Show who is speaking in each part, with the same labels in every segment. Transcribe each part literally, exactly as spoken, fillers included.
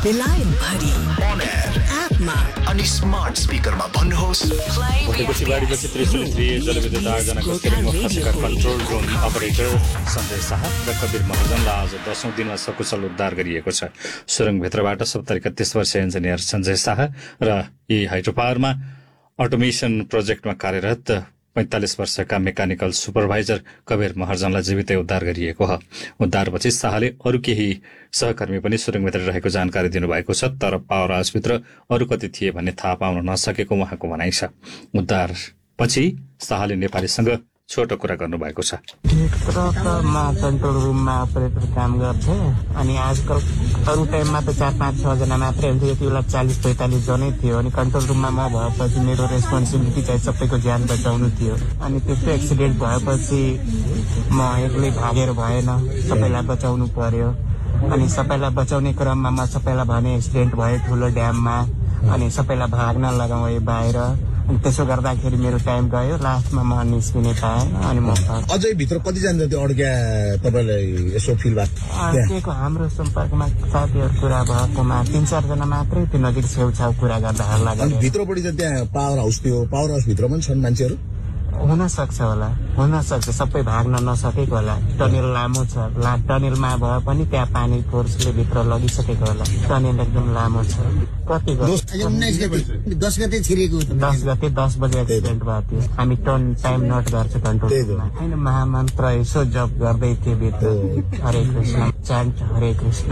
Speaker 1: बेलायत भरि
Speaker 2: on air
Speaker 1: एपमा
Speaker 2: अनि स्मार्ट स्पिकरमा भन्नुहोस्
Speaker 3: भोटेपछि बाढीपछि त्रिशुली थ्री जलविद्युत आयोजनाको steering खसेका control room operator Sanjay Shah र कवीर महाजनलाई आज दशौं दिनमा सकुशल उद्धार गरिएको छ। सुरुङभित्रबाट सत्तरी एकतीस वर्षीय इन्जिनियर सञ्जय शाह र यी हाइड्रोपावरमा अटोमेसन प्रोजेक्टमा कार्यरत पैंतालिस वर्षका मेकानिकल सुपरभाइजर कवीर महाजनलाई जीवितै उद्धार गरिएको हो। उद्धारपछि शाहले अरू केही सहकर्मी पनि सुरुङभित्र रहेको जानकारी दिनुभएको छ, तर पावर हाउसभित्र अरू कति थिए भन्ने थाहा पाउन नसकेको उहाँको भनाइ छ। उद्धारपछि शाहले नेपालीसँग छोटो कुरा गर्नुभएको छ।
Speaker 4: म कन्ट्रोल रुममा अपरेटर काम गर्थे अनि आजकल अरू टाइममा त चार पाँच छ जना मात्रै हुन्थ्यो, यति बेला चालिस पैंतालिस जनै थियो। अनि कन्ट्रोल रुममा म भएपछि मेरो रेस्पोन्सिबिलिटी चाहिँ सबैको ज्यान बचाउनु थियो। अनि त्यस्तो एक्सिडेन्ट भएपछि म एक्लै भागेर भएन, सबैलाई बचाउनु पर्यो। अनि सबैलाई बचाउने क्रममा म सबैलाई भने एक्सिडेन्ट भयो ठुलो ड्याममा, अनि सबैलाई भाग्न लगाएँ बाहिर। अनि त्यसो गर्दाखेरि मेरो टाइम गयो, लास्टमा म निस्किने पाएँ। अनि म
Speaker 5: अझै भित्र कतिजना थियो अड्क्या तपाईँलाई यसो फिल
Speaker 4: भएको? हाम्रो सम्पर्कमा साथीहरू कुरा भएकोमा तीन चारजना मात्रै त्यो नजिक छेउछाउ कुरा गर्दा हल्ला गरे।
Speaker 5: भित्रपट्टि त त्यहाँ पावर हाउस थियो, पावर हाउस भित्र पनि छन् मान्छेहरू?
Speaker 4: हुन सक्छ होला, हुन सक्छ, सबै भाग्न नसकेको होला। टनेल लामो छ, ला टनेलमा भए पनि त्यहाँ पानी फोर्सले भित्र लगिसकेको होला। टनेल एकदम लामो छ। कति
Speaker 6: दस गते छिरेको
Speaker 4: दस गते दस बजे एक्सिडेन्ट भएको थियो। हामी टन टाइम नोट गर्छ कन्ट्रोलमा। होइन, महामन्त्र यसो जप गर्दै थिए भित्र, हरे कृष्ण चान्ट हरे कृष्ण।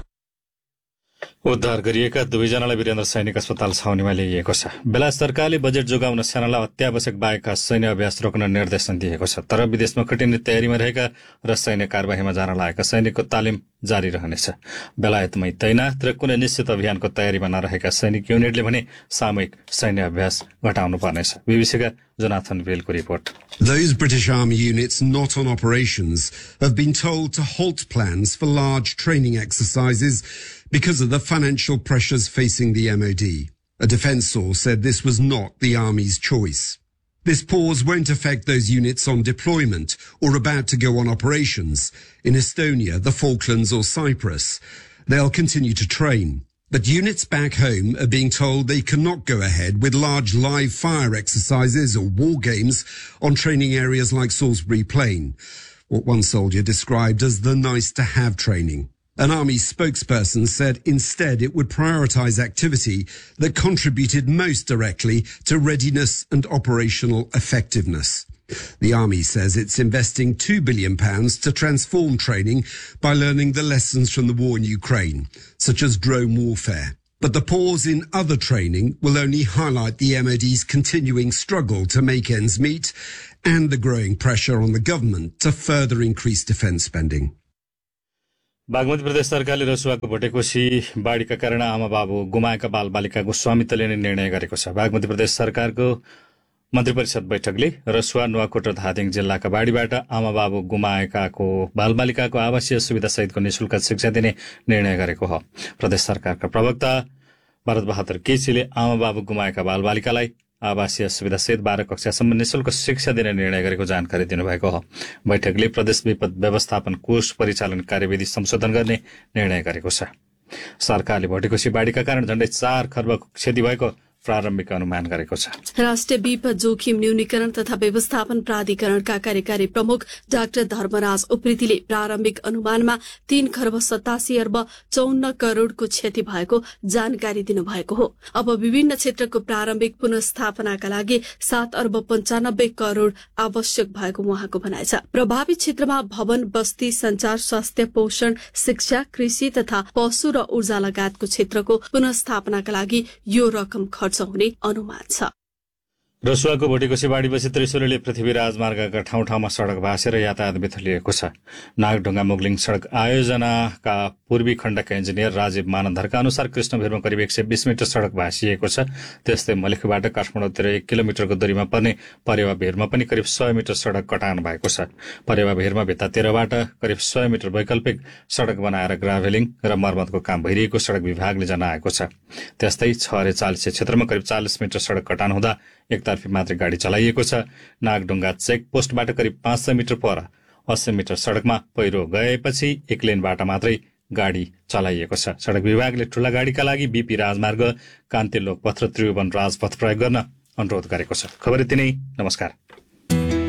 Speaker 3: उद्धार गरिएका दुवैजनालाई वीरेन्द्र सैनिक अस्पताल छाउनीमा ल्याइएको छ। बेला सरकारले बजेट जोगाउन सेनालाई अत्यावश्यक बाहेकका सैन्य अभ्यास रोक्न निर्देशन दिएको छ, तर विदेशमा कटिने तयारीमा रहेका र सैन्य कार्यवाहीमा जान लागेका सैनिकको तालिम जारी रहनेछ। बेलायतमै तैनात र कुनै निश्चित अभियानको तयारीमा नरहेका सैनिक युनिटले भने सामूहिक सैन्य अभ्यास घटाउनु पर्नेछ। बीबीसीका Jonathan बेलको report.
Speaker 7: Those British Army units not on operations have been told to halt plans for large training exercises because of the financial pressures facing the M O D. A defence source said this was not the Army's choice. This pause won't affect those units on deployment or about to go on operations in Estonia, the Falklands or Cyprus. They'll continue to train. But units back home are being told they cannot go ahead with large live fire exercises or war games on training areas like Salisbury Plain, what one soldier described as the nice-to-have training. An Army spokesperson said instead it would prioritise activity that contributed most directly to readiness and operational effectiveness. The Army says it's investing two billion pounds to transform training by learning the lessons from the war in Ukraine, such as drone warfare. But the pause in other training will only highlight the M O D's continuing struggle to make ends meet and the growing pressure on the government to further increase defence spending.
Speaker 3: Bagmati प्रदेश सरकारले रसुवाको भोटेकोशी बाढीका कारण आमा बाबु गुमाएका बालबालिकाको स्वामित्व लिने निर्णय गरेको छ। बागमती प्रदेश सरकारको मन्त्री परिषद बैठकले रसुवा, नुवाकोट र धादिङ जिल्लाका बाढीबाट आमा बाबु गुमाएकाको बालबालिकाको आवासीय सुविधा सहितको निशुल्क शिक्षा दिने निर्णय गरेको हो। प्रदेश सरकारका प्रवक्ता भरत बहादुर केसीले आमा बाबु गुमाएका बालबालिकालाई आवासीय सुविधा सहित बाह्र कक्षासम्म निशुल्क शिक्षा दिने निर्णय गरेको जानकारी दिनुभएको हो। बैठकले प्रदेश विपद व्यवस्थापन कोष परिचालन कार्यविधि संशोधन गर्ने निर्णय गरेको छ। सरकारले भोटेकोशी बाढीका कारण झण्डै चार खर्बको क्षति भएको प्रारम्भिक अनुमान गरेको छ।
Speaker 8: राष्ट्रिय विपद जोखिम न्यूनीकरण तथा व्यवस्थापन प्राधिकरणका कार्यकारी प्रमुख डाक्टर धर्मराज उप्रेतीले प्रारम्भिक अनुमानमा तीन खर्ब सतासी अर्ब चौन्न करोड़को क्षति भएको जानकारी दिनुभएको हो। अब विभिन्न क्षेत्रको प्रारम्भिक पुनर्स्थापनाका लागि सात अर्ब पञ्चानब्बे करोड़ आवश्यक भएको उहाँको भनाइ छ। प्रभावित क्षेत्रमा भवन, बस्ती, संचार, स्वास्थ्य, पोषण, शिक्षा, कृषि तथा पशु र ऊर्जा लगायतको क्षेत्रको पुनर्स्थापनाका लागि यो रकम हुने अनुमान छ।
Speaker 3: रसुवाको भोटेकोशी बाढीपछि त्रिशुलीले पृथ्वी राजमार्गका ठाउँ ठाउँमा सड़क भाँसेर यातायात बिथुलिएको छ। नागढुङ्गा मुगलिङ सड़क आयोजनाका पूर्वी खण्डका इन्जिनियर राजीव मानन्धरका अनुसार कृष्णभिरमा करिब एक सय बीस मिटर सड़क भाँसिएको छ। त्यस्तै मलेखुबाट काठमाडौँतिर एक किलोमिटरको दूरीमा पर्ने परेवा भेरमा पनि करिब सय मिटर सड़क कटान भएको छ। परेवा भेरमा भित्ता तेह्रबाट करिब सय मिटर वैकल्पिक सड़क बनाएर ग्राभेलिङ र मर्मतको काम भइरहेको सड़क विभागले जनाएको छ। त्यस्तै छहरे चालिसे क्षेत्रमा करिब चालिस मिटर सड़क कटान हुँदा एकतर्फी मात्रै गाडी चलाइएको छ। नागढुङ्गा चेक पोस्टबाट करिब पाँच सय मिटर पर अस्सी मिटर सड़कमा पहिरो गएपछि एक लेनबाट मात्रै गाडी चलाइएको छ। सड़क विभागले ठूला गाडीका लागि बीपी राजमार्ग, कान्ति लोकपथ र त्रिभुवन राजपथ प्रयोग गर्न अनुरोध गरेको छ। खबर यति नै। नमस्कार।